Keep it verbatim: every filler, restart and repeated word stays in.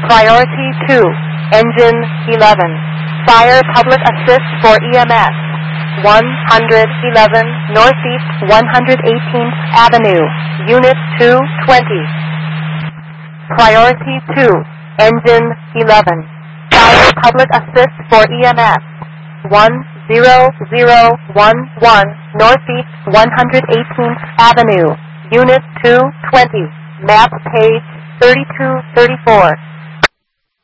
Priority two, Engine eleven. Fire Public Assist for E M S. one eleven Northeast one hundred eighteenth Avenue, Unit two twenty. Priority two, Engine eleven. Fire Public Assist for E M S. one zero zero one one Northeast one hundred eighteenth Avenue, Unit two twenty. Map page thirty-two thirty-four.